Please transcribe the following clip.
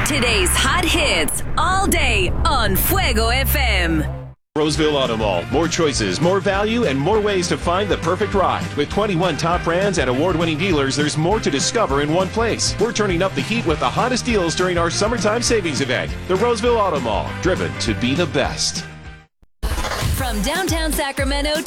Today's hot hits all day on Fuego FM. Roseville Auto Mall. More choices, more value, and more ways to find the perfect ride. With 21 top brands and award-winning dealers, there's more to discover in one place. We're turning up the heat with the hottest deals during our summertime savings event. The Roseville Auto Mall, driven to be the best. From downtown Sacramento